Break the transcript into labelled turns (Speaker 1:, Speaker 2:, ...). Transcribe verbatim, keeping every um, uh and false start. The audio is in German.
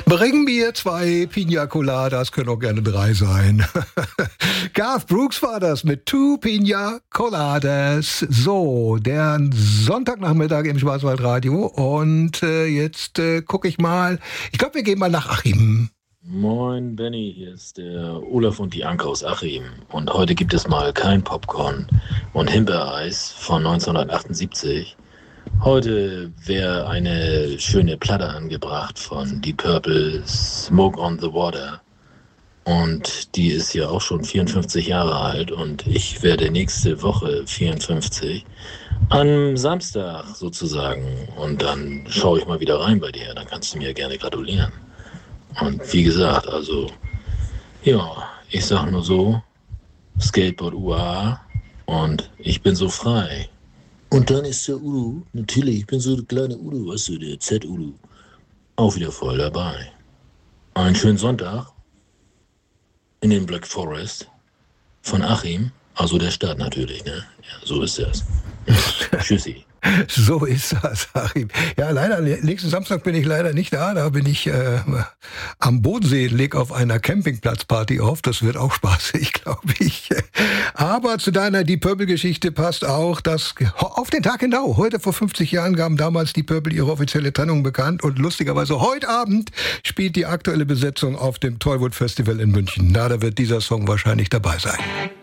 Speaker 1: Bring mir zwei Pina Coladas, können auch gerne drei sein. Garth Brooks war das mit Two Pina Coladas. So, der Sonntagnachmittag im Schwarzwaldradio. Und äh, jetzt äh, gucke ich mal. Ich glaube, wir gehen mal nach Achim.
Speaker 2: Moin Benny, hier ist der Olaf und die Anke aus Achim. Und heute gibt es mal kein Popcorn und Himbeereis von neunzehnhundertachtundsiebzig. Heute wäre eine schöne Platte angebracht von Deep Purple, Smoke on the Water. Und die ist ja auch schon vierundfünfzig Jahre alt und ich werde nächste Woche vierundfünfzig. Am Samstag sozusagen. Und dann schaue ich mal wieder rein bei dir. Dann kannst du mir gerne gratulieren. Und wie gesagt, also, ja, ich sag nur so, Skateboard U A und ich bin so frei. Und dann ist der Udo, natürlich, ich bin so der kleine Udo, weißt du, der Z-Udo, auch wieder voll dabei. Einen schönen Sonntag in den Black Forest von Achim, also der Stadt natürlich, ne? Ja, so ist das. Ja, tschüssi.
Speaker 1: So ist das, Achim. Ja, leider, nächsten Samstag bin ich leider nicht da. Da bin ich äh, am Bodensee, leg auf einer Campingplatzparty auf. Das wird auch spaßig, glaube ich. Aber zu deiner Deep Purple-Geschichte passt auch, dass auf den Tag genau, heute vor fünfzig Jahren gaben damals Deep Purple ihre offizielle Trennung bekannt. Und lustigerweise heute Abend spielt die aktuelle Besetzung auf dem Tollwood Festival in München. Na, da wird dieser Song wahrscheinlich dabei sein.